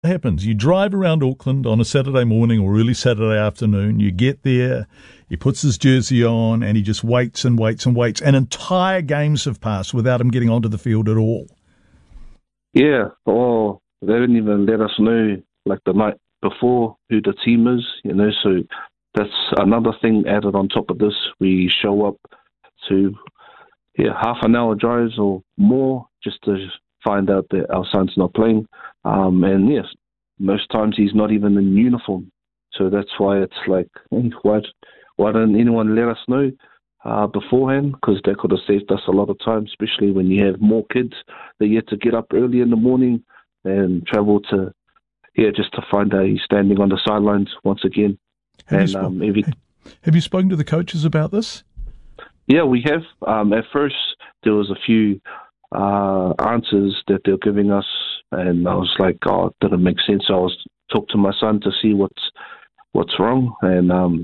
happens? You drive around Auckland on a Saturday morning or early Saturday afternoon. You get there, he puts his jersey on, and he just waits and waits and waits. And entire games have passed without him getting onto the field at all. Yeah, they didn't even let us know, like the night before, who the team is, so that's another thing added on top of this. We show up to half an hour drives or more just to find out that our son's not playing. And yes, most times he's not even in uniform. So that's why it's like, hey, why didn't anyone let us know beforehand? Because that could have saved us a lot of time, especially when you have more kids that you have to get up early in the morning and travel to, just to find out he's standing on the sidelines once again. Have you spoken to the coaches about this? Yeah, we have. At first, there was a few answers that they're giving us, and I was like, it didn't make sense. So I was talk to my son to see what's wrong, and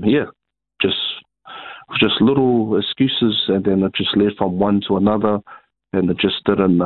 just little excuses, and then it just led from one to another, and it just didn't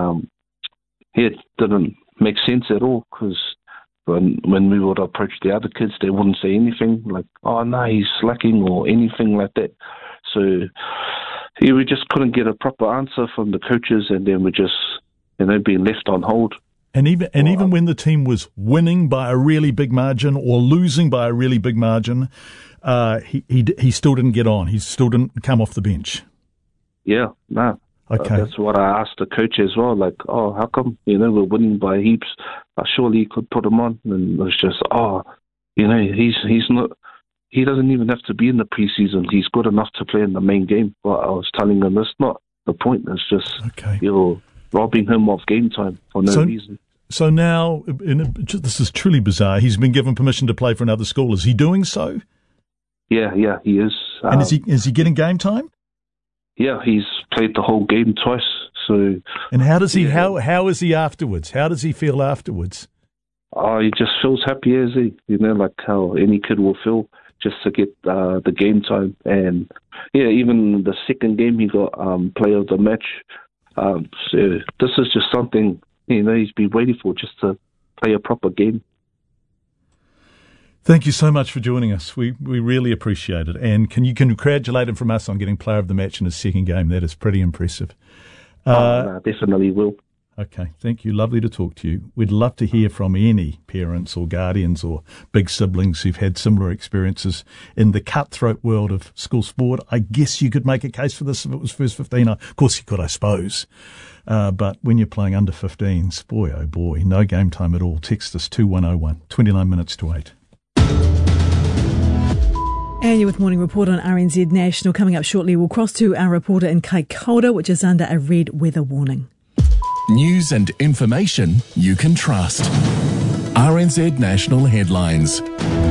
make sense at all, because when we would approach the other kids, they wouldn't say anything like, oh no, he's slacking or anything like that. So we just couldn't get a proper answer from the coaches, and then we just being left on hold. And even when the team was winning by a really big margin or losing by a really big margin, he still didn't get on. He still didn't come off the bench. Yeah, no. Okay. That's what I asked the coach as well. Like, how come, we're winning by heaps? Surely he could put him on. And it was just, he's not, he doesn't even have to be in the preseason. He's good enough to play in the main game. But I was telling him that's not the point. It's just, you're robbing him of game time for no reason. So now, this is truly bizarre. He's been given permission to play for another school. Is he doing so? Yeah, he is. And is he getting game time? Yeah, he's played the whole game twice. So. And how does he? How is he afterwards? How does he feel afterwards? He just feels happy as like how any kid will feel, just to get the game time. And even the second game he got player of the match. So this is just something he's been waiting for, just to play a proper game. Thank you so much for joining us. We really appreciate it. And can you congratulate him from us on getting player of the match in his second game? That is pretty impressive. Definitely will. Okay, thank you. Lovely to talk to you. We'd love to hear from any parents or guardians or big siblings who've had similar experiences in the cutthroat world of school sport. I guess you could make a case for this if it was first 15. Of course you could, I suppose. But when you're playing under 15s, boy, oh boy, no game time at all. Text us 2101, 29 minutes to 8. And you're with Morning Report on RNZ National. Coming up shortly, we'll cross to our reporter in Kaikoura, which is under a red weather warning. News and information you can trust. RNZ National Headlines.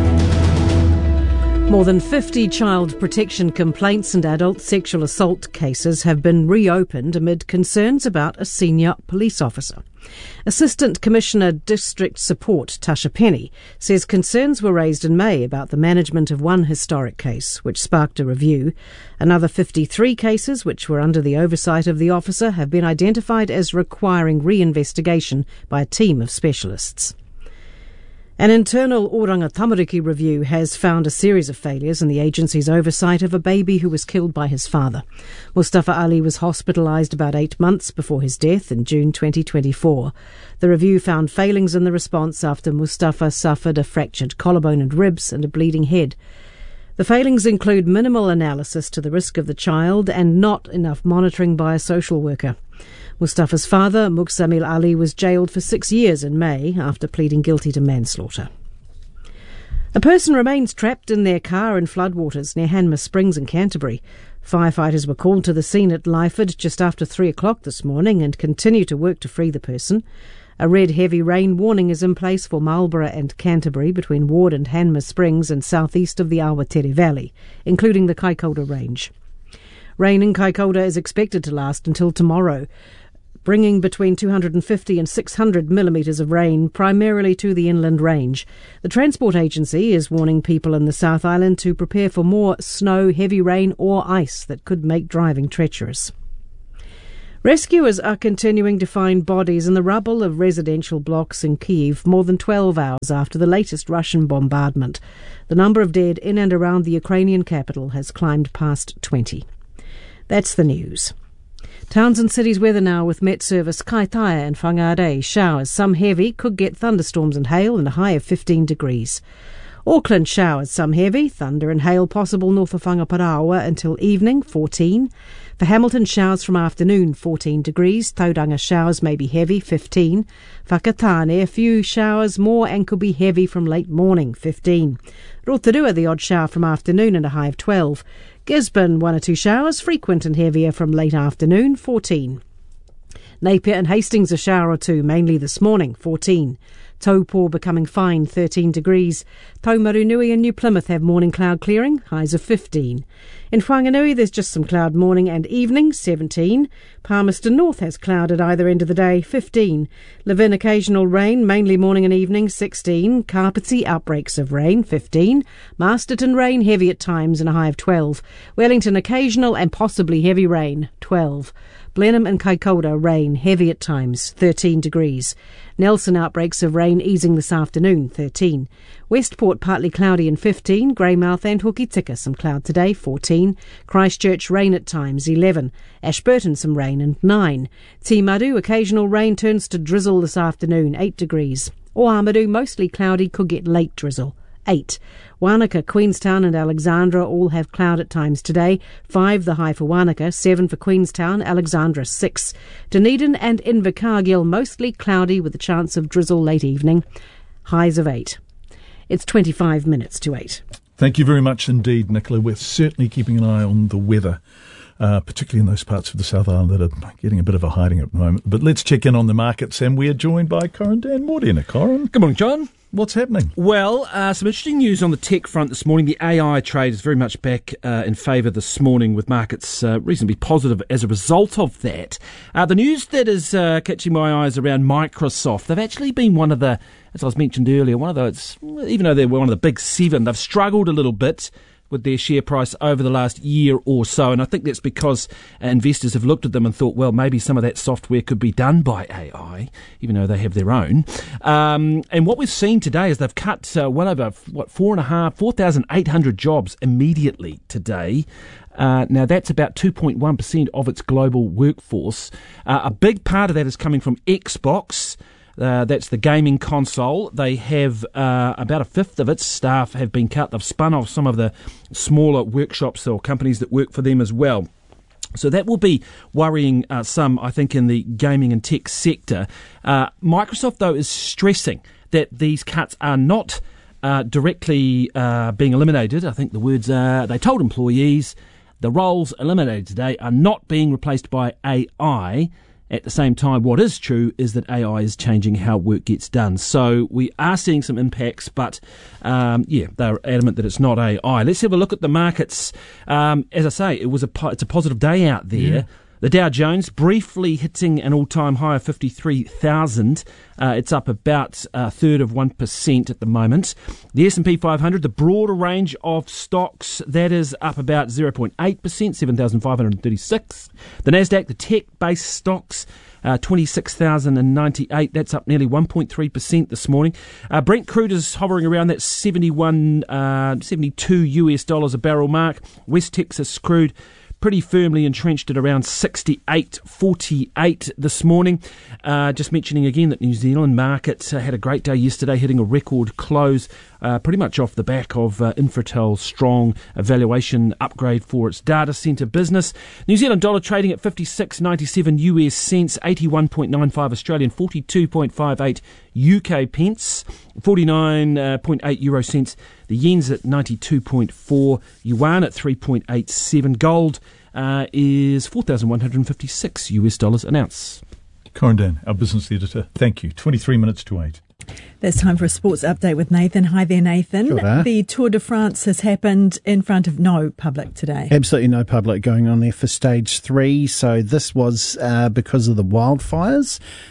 More than 50 child protection complaints and adult sexual assault cases have been reopened amid concerns about a senior police officer. Assistant Commissioner District Support Tasha Penny says concerns were raised in May about the management of one historic case, which sparked a review. Another 53 cases, which were under the oversight of the officer, have been identified as requiring re-investigation by a team of specialists. An internal Oranga Tamariki review has found a series of failures in the agency's oversight of a baby who was killed by his father. Mustafa Ali was hospitalised about 8 months before his death in June 2024. The review found failings in the response after Mustafa suffered a fractured collarbone and ribs and a bleeding head. The failings include minimal analysis to the risk of the child and not enough monitoring by a social worker. Mustafa's father, Muqsamil Ali, was jailed for 6 years in May after pleading guilty to manslaughter. A person remains trapped in their car in floodwaters near Hanmer Springs in Canterbury. Firefighters were called to the scene at Lyford just after 3 o'clock this morning and continue to work to free the person. A red heavy rain warning is in place for Marlborough and Canterbury between Ward and Hanmer Springs and southeast of the Awatere Valley, including the Kaikoura Range. Rain in Kaikoura is expected to last until tomorrow, bringing between 250 and 600 millimetres of rain, primarily to the inland range. The Transport Agency is warning people in the South Island to prepare for more snow, heavy rain or ice that could make driving treacherous. Rescuers are continuing to find bodies in the rubble of residential blocks in Kyiv more than 12 hours after the latest Russian bombardment. The number of dead in and around the Ukrainian capital has climbed past 20. That's the news. Towns and cities weather now with Met Service Kaitaia and Whangarei. Showers, some heavy, could get thunderstorms and hail and a high of 15 degrees. Auckland showers, some heavy, thunder and hail possible north of Whangaparaoa until evening, 14. For Hamilton, showers from afternoon, 14 degrees. Tauranga showers may be heavy, 15. Whakatane, a few showers more and could be heavy from late morning, 15. Rotorua, the odd shower from afternoon and a high of 12. Gisborne, 1 or 2 showers, frequent and heavier from late afternoon, 14. Napier and Hastings, a shower or two, mainly this morning, 14. Taupo becoming fine, 13 degrees. Taumarunui and New Plymouth have morning cloud clearing, highs of 15. In Whanganui, there's just some cloud morning and evening, 17. Palmerston North has cloud at either end of the day, 15. Levin, occasional rain, mainly morning and evening, 16. Carpetsy, outbreaks of rain, 15. Masterton, rain, heavy at times and a high of 12. Wellington, occasional and possibly heavy rain, 12. Blenheim and Kaikoura, rain, heavy at times, 13 degrees. Nelson, outbreaks of rain easing this afternoon, 13. Westport, partly cloudy and 15. Greymouth and Hokitika, some cloud today, 14. Christchurch, rain at times, 11. Ashburton, some rain and 9. Timaru, occasional rain turns to drizzle this afternoon, 8 degrees. Oamaru, mostly cloudy, could get late drizzle, 8. Wanaka, Queenstown and Alexandra all have cloud at times today. 5 the high for Wanaka, 7 for Queenstown, Alexandra 6. Dunedin and Invercargill mostly cloudy with a chance of drizzle late evening. Highs of 8. It's 25 minutes to 8. Thank you very much indeed, Nicola. We're certainly keeping an eye on the weather, particularly in those parts of the South Island that are getting a bit of a hiding at the moment. But let's check in on the markets, and we're joined by Corin Dan Morena. Corin. Good morning, John. What's happening? Well, some interesting news on the tech front this morning. The AI trade is very much back in favour this morning, with markets reasonably positive as a result of that. The news that is catching my eyes around Microsoft. They've actually been one of the, as I was mentioned earlier, even though they were one of the big 7, they've struggled a little bit with their share price over the last year or so. And I think that's because investors have looked at them and thought, well, maybe some of that software could be done by AI, even though they have their own. And what we've seen today is they've cut well over, 4,800 jobs immediately today. Now, that's about 2.1% of its global workforce. A big part of that is coming from Xbox. That's the gaming console. They have about a fifth of its staff have been cut. They've spun off some of the smaller workshops or companies that work for them as well. So that will be worrying some, I think, in the gaming and tech sector. Microsoft, though, is stressing that these cuts are not directly being eliminated. I think the words are, they told employees the roles eliminated today are not being replaced by AI. At the same time, what is true is that AI is changing how work gets done. So we are seeing some impacts, but they're adamant that it's not AI. Let's have a look at the markets. As I say, it's a positive day out there. Yeah. The Dow Jones briefly hitting an all-time high of 53,000. It's up about a third of 1% at the moment. The S&P 500, the broader range of stocks, that is up about 0.8%, 7,536. The Nasdaq, the tech-based stocks, 26,098. That's up nearly 1.3% this morning. Brent crude is hovering around that 72 US dollars a barrel mark. West Texas crude pretty firmly entrenched at around 68.48 this morning. Just mentioning again that New Zealand markets had a great day yesterday, hitting a record close, pretty much off the back of Infratel's strong valuation upgrade for its data centre business. New Zealand dollar trading at 56.97 US cents, 81.95 Australian, 42.58 UK pence, 49.8 euro cents. The yen's at 92.4, yuan at 3.87. Gold is 4,156 US dollars an ounce. Corin Dan, our business editor. Thank you. 23 minutes to 8. There's time for a sports update with Nathan. Hi there, Nathan. Sure. The Tour de France has happened in front of no public today. Absolutely no public going on there for stage 3. So this was because of the wildfires.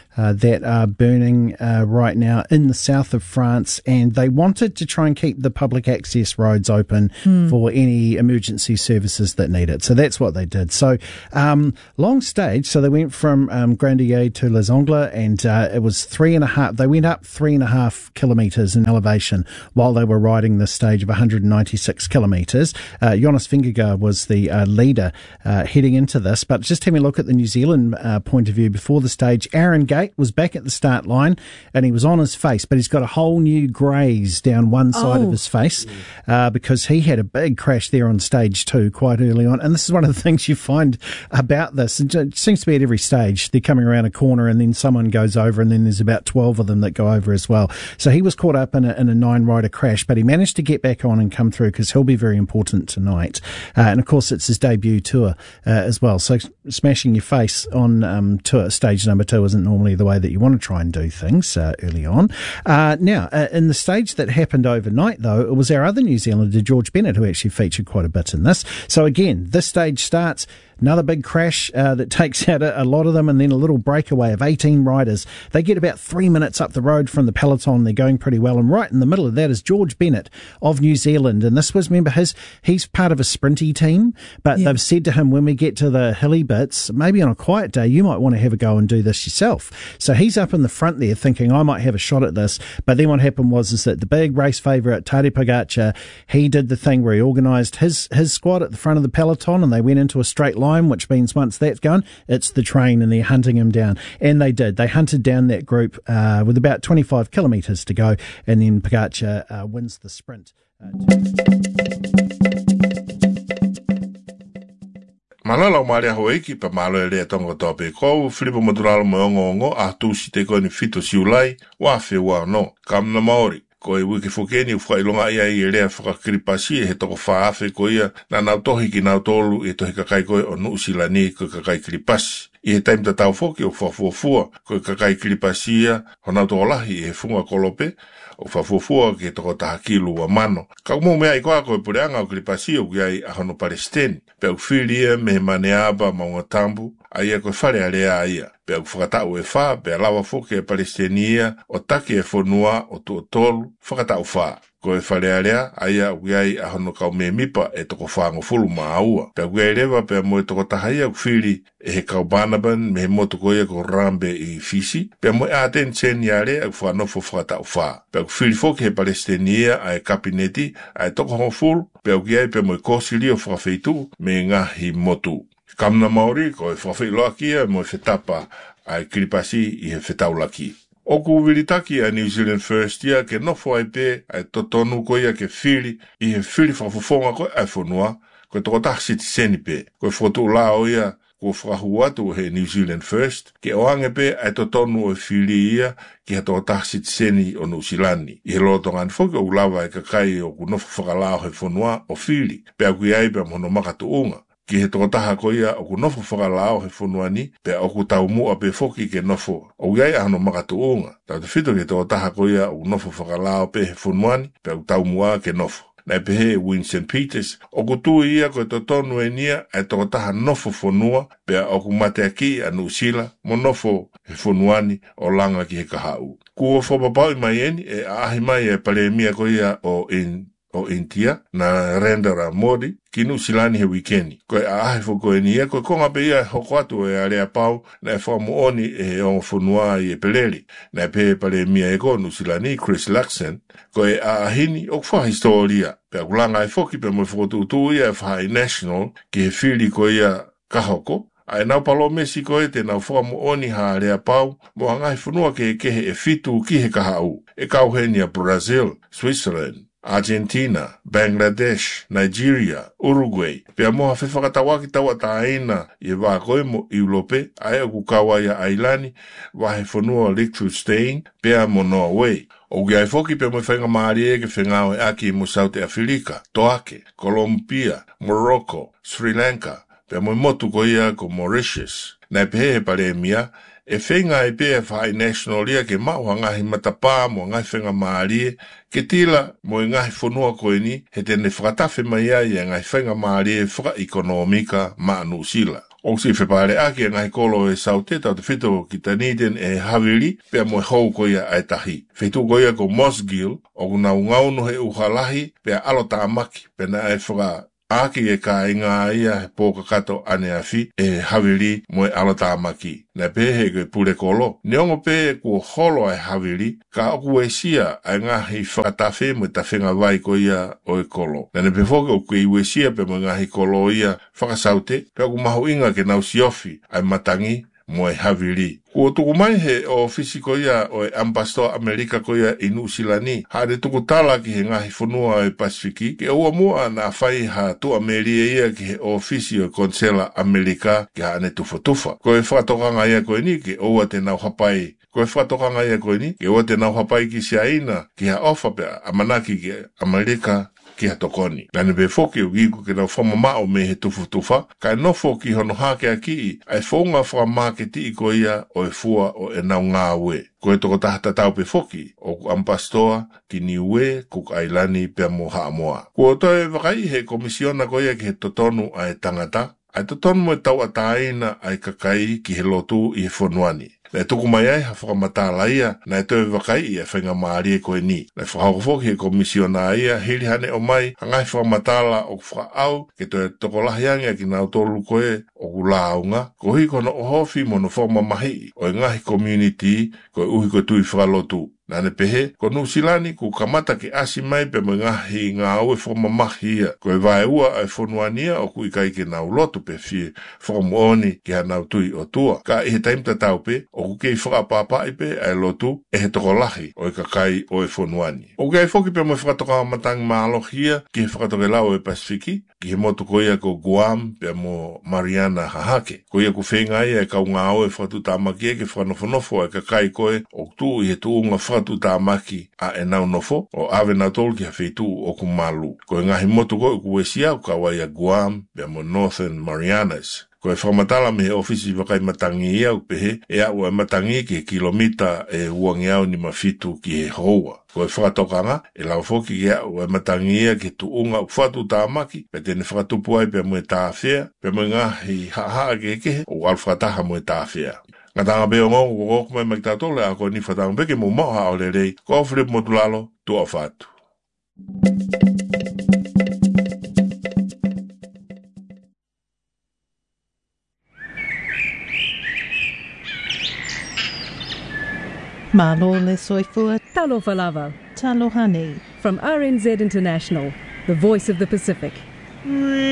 that are burning right now in the south of France, and they wanted to try and keep the public access roads open for any emergency services that need it. So that's what they did. So long stage, so they went from Grandier to Les Angles, and it was 3.5. They went up 3.5 kilometres in elevation while they were riding this stage of 196 kilometres. Jonas Vingegaard was the leader heading into this. But just having a look at the New Zealand point of view before the stage, Aaron Gate was back at the start line and he was on his face, but he's got a whole new graze down one side of his face because he had a big crash there on stage 2 quite early on. And this is one of the things you find about this. It seems to be at every stage. They're coming around a corner and then someone goes over, and then there's about 12 of them that go over as well. So he was caught up in a 9-rider crash, but he managed to get back on and come through because he'll be very important tonight. And of course, it's his debut tour as well. So smashing your face on tour stage number 2 isn't normally the way that you want to try and do things early on. Now, in the stage that happened overnight, though, it was our other New Zealander, George Bennett, who actually featured quite a bit in this. So again, this stage starts. Another big crash that takes out a lot of them, and then a little breakaway of 18 riders. They get about 3 minutes up the road from the peloton. They're going pretty well. And right in the middle of that is George Bennett of New Zealand. And this was, remember, he's part of a sprinty team, but they've said to him, when we get to the hilly bits, maybe on a quiet day, you might want to have a go and do this yourself. So he's up in the front there thinking, I might have a shot at this. But then what happened was that the big race favourite, Tadej Pogacar, he did the thing where he organised his squad at the front of the peloton, and they went into a straight line, which means once that's gone, it's the train, and they're hunting him down. And they did. They hunted down that group with about 25 kilometres to go, and then Pogacar wins the sprint. Malala maria hoiki pa malo le tonga tope ko Filipo Maduralo mongo a tu si te ko ni fito siulai wa fe wa no kam na maori ko e wiki fokeni u whailonga ia i rea whakakiripasi he toko whaafe ko ia na nautohi ki nautolu e tohi kakai koe o nuusilani ko kakai kiripasi. I he taim tatau foki o whafuafua ko kakai kiripasi ia ho nautolahi e funga kolope o whafuafua ki toko tahakilu wa mano. Ka umo mea i koa koe pureanga o kiripasi o kiai a hono Palestine. Pe au whiria me maneaba maunga tambu a ia koe whare a rea a ia. Pe au whakatau e wha, pe alawa foki e Palestinia o taki e whonua o tuotolu whakatau wha. Ko e whare rea, aia uiai a hono kau me mipa e toko whango fulu maaua. Pea uiai rewa pea moe toko tahai au whiri e he kau Barnaban me he moto koia ko Rambe i Fisi. Pea moe a ten teni a rea au whanofo whakatau wha. Pea whiri foki he Palestinia a e kabineti a e toko hongo fulu. Pea uiai pea moe kosili o whawheitu me ngahi motu. Kamna Maori ko e whawheiloa kia moe whetapa a e kiripasi i he whetau laki. Oku viritaki a New Zealand First ia ke nofo ai pe ai totonu ko ia ke whiri i he whiri whafufonga ko ai whanua ko toko taksiti seni pe. Ko whotu la o ia ko whahua atu he New Zealand First ke oange pe ai totonu o whiri ia ki he toko taksiti seni o Nusilani. I he loto ngani whoki o ulawa e kakai o ku nofo whakalao he whanua o whiri pe a kui ai pe mono makatu unga. Ki he toko taha ko ia o ku nofo whakalao he whanuani, pe o ku tau mua pe foki ke nofo. O iai ahano makatu unga. Tau te whito ki toko taha ko ia o ku nofo whakalao pe he whanuani, pe o ku tau mua ke nofo. Nai pe he Win St. Peters, o ku tui ia ko e totonu e nia e toko taha nofo whanua, pe o ku mate aki a Nusila, mo nofo he whanuani o langa ki he kahau. Ku o whapapau i mai eni e ahi mai e palemia ko ia o Intia na Rendera Modi ki Nusilani he wikendi. Koe a ahe whoko e nia, koe konga pe ia hoko atu e area pau na e whamuoni e ongo whanua i e peleri. Na e pe pale mia e ko Nusilani, Chris Luxon, koe a ahini o kwa historia. Pe a kulanga e whoki pe mo whokotu utu ia e whai national ki he whiri ko ia kahoko. Ai nau palo mesi koe te nau whamuoni ha area pau mo hangai whanua ke kehe e fitu ki he kahau. E kauhenia Brazil, Switzerland, Argentina, Bangladesh, Nigeria, Uruguay. Pea moha whewhakatawaki tawa taina i wā koe mo Iulope, ai aku kawa ia Ailani, wahe whanua Liechtenstein, pea mo Norway. O ki ai foki pea mo whainga maari e ke whengao e aki mo South Africa, Toake, Colombia, Morocco, Sri Lanka, pea mo motu ko ia ko Mauritius. Nai pehe pare mia, e whenga e pēa whai national ia ke mau ngahi matapā mo ngai whenga maarie, ke tila mo ngahi whanua koe ni, he tene whakatawhi mai ai e ngai whenga maarie whaka ekonomika maa Nusila. O si whepare aki ngai kolo e saute tau te whito ki Dunedin e Havili pia mo hou koia ai tahi. Whitu koia ko Mosgiel o kuna ungauno he uhalahi pia alo taamaki pena e whaka aki e ka inga ia he pōka kato ane awhi e Havili mo e alo taamaki. Na pehe koe pure kolo. Neongo pehe kua holo ai Havili ka oku e sia ai ngahi whakatafe mo ta whenga vai koia o e kolo. Na ne pefoke o kue iwe sia pe mo ngahi kolo ia whakasaute pe oku mahu inga ke nau siofi ai matangi mo e Havili. Kua tuku mai he o ofisi koia o e Ambassador Amerika koia i New Zealand. Hade tuku tala ki he ngahi whanua e Pasifiki. Ke ua mua na whai ha tu Ameria ia ki he o ofisi o Konsela Amerika ki ha ane tufa. Ko e whakatokanga ia koe ni ke oua te nau hapai. Ko e whakatokanga ia koe ni ke oua te nau hapai ki siaina ki ha ofa pe amanaki ki Amerika ki ha tokoni. Nane be foki o giku ke nau whamamao me he tufa. Ka no foki hono hake a ki ai whaunga whakamake ti ko ia o e fua o e nau ngā ue. Ko e toko tahata tau pe foki o ku Ampastoa ki Niue Cook Ailani pe mo Haamoa. Ko to e wakai he komisiona ko ia ki he totonu ai tangata. Ai totonu mo e tau ataina ai kakai ki he lotu i he whanuani. Na tuku mai ai ha whakamata ia na e toi wakai i e whainga maari e koe ni. Na whakakofoki he komisiona ia hiri hane o mai hangai whakamatala o whakau ke toi toko lahiangia ki nau tolu koe o kulaunga. Ko hi kono o hofi mono whamamahi o e ngahi community koe uhi koe tui whakalotu. Nane pehe, ko Nusilani ku kamata ki asi mai pe mo ngahi ngā ue whamamahi ia. Ko e vai ua ai whanuania o ku ikai ki nau lotu pe fie whakamuoni ki ha nau tui o tua. Ka i he taimta tau pe, o ku kei whakapapai pe ai lotu e he toko lahi o e kakai o e whanuani. O kei whoki pe mo whakatoka matangi maalohia ki he whakatoke lau e Pasifiki, ki he motu ko ia ko Guam pe mo Mariana Hahake. Ko ia ku whenga ia e kau ngā ue whakatutamaki e ke whanofonofo e kakai koe o tu i he tuunga tu tamaki a e nau nofo o ave na tol ki hawhitu o kumalu. Ko e ngahi motu ko ku e sia o kawaia Guam pe mo Northern Marianas. Ko e whamatala me he ofisi wakai matangi ia upehe e au e matangi ki kilomita e uangi au ni mawhitu ki he hoa. Ko e whakatokanga e lau foki ki au e matangi ia ki tuunga uwhatu tamaki pe tene whakatupu ai pe mo e tāwhea pe mo ngahi haa ke o alwhataha mo e tāwhea. Nga tanga beo ngongo ko koko mai maktatole a ko ni whatang beke mo maha o le rei ko Philip Motulalo tu a whatu. Malo le soifua Talo Falava. Talo Honey. From RNZ International, the voice of the Pacific.